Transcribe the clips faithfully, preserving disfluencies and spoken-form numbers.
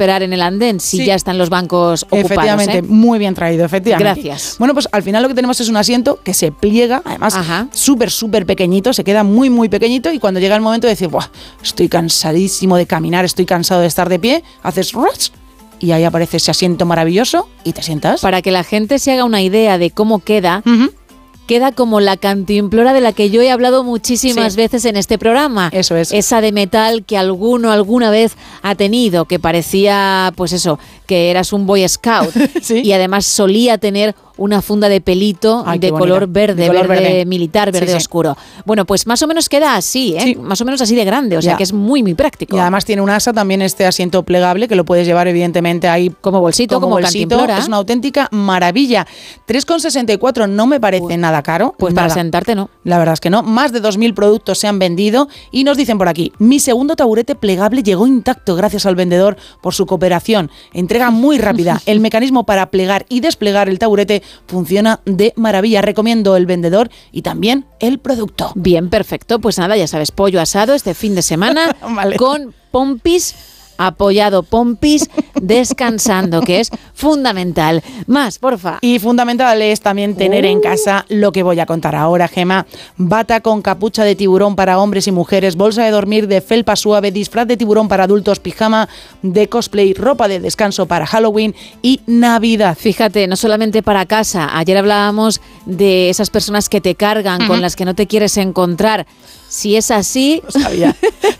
esperar en el andén si sí. ya están los bancos ocupados. Efectivamente, ¿eh? muy bien traído, efectivamente. Gracias. Bueno, pues al final lo que tenemos es un asiento que se pliega, además súper, súper pequeñito, se queda muy, muy pequeñito y cuando llega el momento de decir, ¡buah! Estoy cansadísimo de caminar, estoy cansado de estar de pie, haces rush y ahí aparece ese asiento maravilloso y te sientas. Para que la gente se haga una idea de cómo queda, uh-huh. queda como la cantimplora de la que yo he hablado muchísimas sí. veces en este programa. Eso es. Esa de metal que alguno alguna vez ha tenido, que parecía, pues eso, que eras un Boy Scout. ¿Sí? Y además solía tener una funda de pelito Ay, de, color verde, de color verde, verde militar, verde sí, oscuro. Sí. Bueno, pues más o menos queda así, ¿eh? Sí. Más o menos así de grande, o sea ya. que es muy, muy práctico. Y además tiene un asa también este asiento plegable que lo puedes llevar evidentemente ahí como bolsito, como, como bolsito. Cantimplora. Es una auténtica maravilla. tres con sesenta y cuatro no me parece Uy. nada caro. Pues nada. para sentarte no. La verdad es que no. Más de dos mil productos se han vendido y nos dicen por aquí, mi segundo taburete plegable llegó intacto gracias al vendedor por su cooperación. Entrega muy rápida. El mecanismo para plegar y desplegar el taburete funciona de maravilla. Recomiendo el vendedor y también el producto. Bien, perfecto. Pues nada, ya sabes, pollo asado este fin de semana vale. con pompis, apoyado pompis, descansando, que es fundamental. Más, porfa. Y fundamental es también tener uh. en casa lo que voy a contar ahora, Gema. Bata con capucha de tiburón para hombres y mujeres, bolsa de dormir de felpa suave, disfraz de tiburón para adultos, pijama de cosplay, ropa de descanso para Halloween y Navidad. Fíjate, no solamente para casa. Ayer hablábamos de esas personas que te cargan, uh-huh. con las que no te quieres encontrar. Si es así, lo sabía.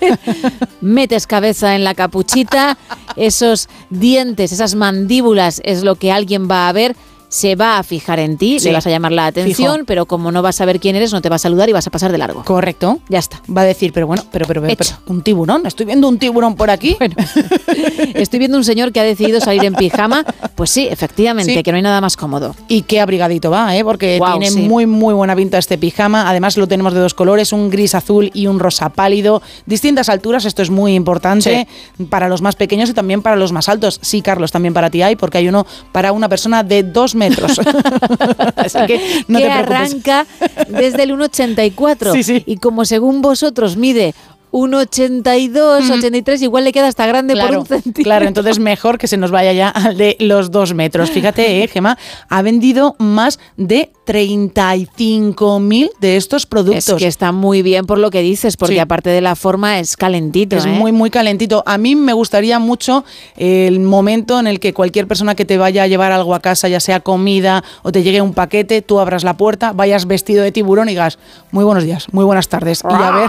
metes cabeza en la capuchita, esos dientes, esas mandíbulas es lo que alguien va a ver, se va a fijar en ti, sí. le vas a llamar la atención, Fijo. pero como no vas a ver quién eres, no te va a saludar y vas a pasar de largo. Correcto. Ya está. Va a decir, pero bueno, pero, pero, pero, pero un tiburón, estoy viendo un tiburón por aquí. Bueno, estoy viendo un señor que ha decidido salir en pijama. Pues sí, efectivamente, sí. que no hay nada más cómodo. Y qué abrigadito va, ¿eh? Porque wow, tiene sí. muy, muy buena pinta este pijama. Además lo tenemos de dos colores, un gris azul y un rosa pálido. Distintas alturas, esto es muy importante sí. para los más pequeños y también para los más altos. Sí, Carlos, también para ti hay, porque hay uno para una persona de dos metros. Así que no que te preocupes. Arranca desde el uno ochenta y cuatro sí, sí. y como según vosotros mide uno ochenta y dos, mm. ochenta y tres, igual le queda hasta grande claro, por un centímetro. Claro, entonces mejor que se nos vaya ya al de los dos metros. Fíjate, eh, Gema, ha vendido más de treinta y cinco mil de estos productos. Es que está muy bien por lo que dices, porque sí. aparte de la forma es calentito. Es ¿eh? muy, muy calentito. A mí me gustaría mucho el momento en el que cualquier persona que te vaya a llevar algo a casa, ya sea comida o te llegue un paquete, tú abras la puerta, vayas vestido de tiburón y digas, muy buenos días, muy buenas tardes. Y a ver...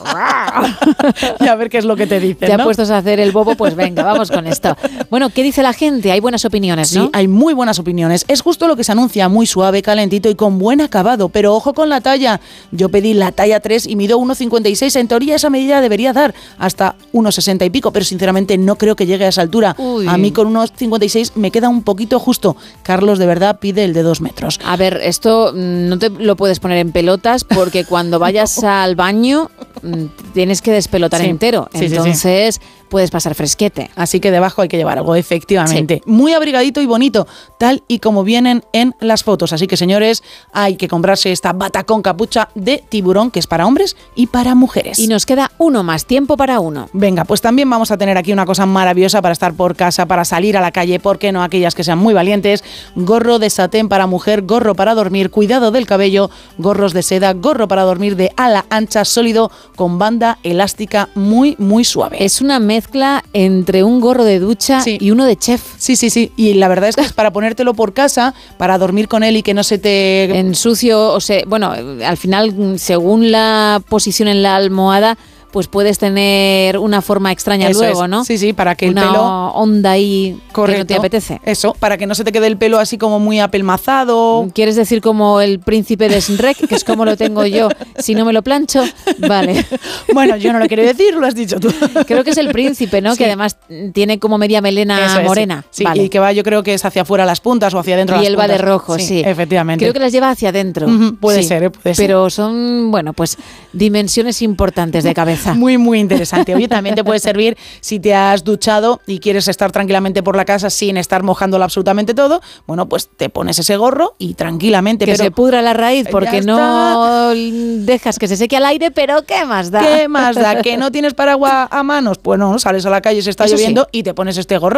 y a ver qué es lo que te dicen, ¿Te ¿no? ha puesto a hacer el bobo? Pues venga, vamos con esto. Bueno, ¿qué dice la gente? Hay buenas opiniones, ¿no? Sí, hay muy buenas opiniones. Es justo lo que se anuncia, muy suave, calentito y con buen acabado. Pero ojo con la talla. Yo pedí la talla tres y mido uno cincuenta y seis. En teoría esa medida debería dar hasta uno sesenta y pico, pero sinceramente no creo que llegue a esa altura. Uy. A mí con uno cincuenta y seis me queda un poquito justo. Carlos, de verdad, pide el de dos metros. A ver, esto no te lo puedes poner en pelotas porque cuando vayas al baño tienes que despelotar sí. entero. Sí, Entonces sí, sí. puedes pasar fresquete. Así que debajo hay que llevar algo, efectivamente. Sí. Muy abrigadito y bonito, tal y como vienen en las fotos. Así que, señores, hay que comprarse esta bata con capucha de tiburón, que es para hombres y para mujeres. Y nos queda uno más, tiempo para uno. Venga, pues también vamos a tener aquí una cosa maravillosa para estar por casa, para salir a la calle, ¿por qué no? Aquellas que sean muy valientes. Gorro de satén para mujer, gorro para dormir, cuidado del cabello, gorros de seda, gorro para dormir de ala ancha, sólido, con banda elástica muy, muy suave. Es una mezcla entre un gorro de ducha sí. y uno de chef. Sí, sí, sí. Y la verdad es que es para ponértelo por casa, para dormir con él y que no se te... ensucio, o sea, bueno, al final, según la posición en la almohada, pues puedes tener una forma extraña Eso luego, es. ¿no? Sí, sí, para que el una pelo... Una onda ahí Correcto. Que no te apetece. Eso, para que no se te quede el pelo así como muy apelmazado. ¿Quieres decir como el príncipe de Shrek, que es como lo tengo yo, si no me lo plancho? Vale. Bueno, yo no lo quiero decir, lo has dicho tú. Creo que es el príncipe, ¿no? Sí. Que además tiene como media melena Eso es, morena. Sí, vale. Y que va, yo creo que es hacia afuera las puntas o hacia adentro las puntas. Y él puntas. va de rojo, sí, sí. Efectivamente. Creo que las lleva hacia adentro. Uh-huh. Puede sí. ser, ¿eh? Puede ser. Pero son, bueno, pues dimensiones importantes de cabeza. Muy, muy interesante. Oye, también te puede servir si te has duchado y quieres estar tranquilamente por la casa sin estar mojándolo absolutamente todo. Bueno, pues te pones ese gorro y tranquilamente. Que pero se pudra la raíz porque no dejas que se seque al aire, pero ¿qué más da? ¿Qué más da? ¿Que no tienes paraguas a manos? Pues no, sales a la calle, se está Eso lloviendo sí. y te pones este gorro.